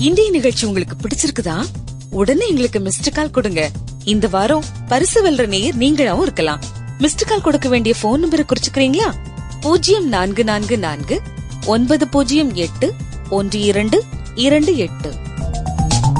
இன்றைய நிகழ்ச்சி உங்களுக்கு பிடிச்சிருக்குதா? உடனே எங்களுக்கு மிஸ்டு கால் கொடுங்க. இந்த வாரம் பரிசு வெல்ற நேயர் நீங்களாவும் இருக்கலாம். மிஸ்டு கால் கொடுக்க வேண்டிய போன் நம்பரை குறிச்சுக்கிறீங்களா? 0444 908128.